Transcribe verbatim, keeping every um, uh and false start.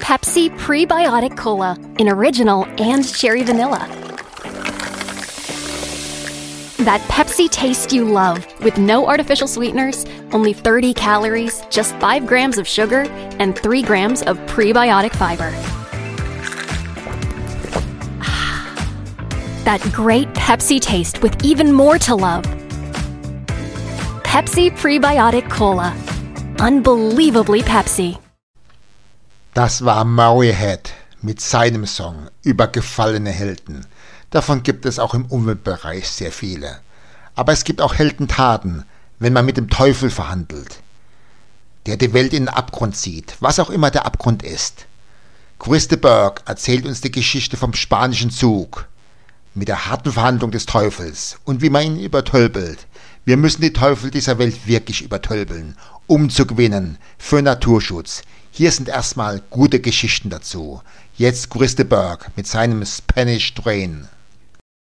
Pepsi Prebiotic Cola in original and cherry vanilla. That Pepsi taste you love with no artificial sweeteners, only thirty calories, just five grams of sugar, and three grams of prebiotic fiber. That great Pepsi taste with even more to love. Pepsi Prebiotic Cola. Unbelievably Pepsi. Das war Murray mit seinem Song über gefallene Helden. Davon gibt es auch im Umweltbereich sehr viele. Aber es gibt auch Heldentaten, wenn man mit dem Teufel verhandelt, der die Welt in den Abgrund zieht, was auch immer der Abgrund ist. Chris de Burgh erzählt uns die Geschichte vom spanischen Zug mit der harten Verhandlung des Teufels und wie man ihn übertölpelt. Wir müssen die Teufel dieser Welt wirklich übertölpeln, um zu gewinnen für Naturschutz. Hier sind erstmal gute Geschichten dazu. Jetzt Chris de Burgh mit seinem Spanish Train.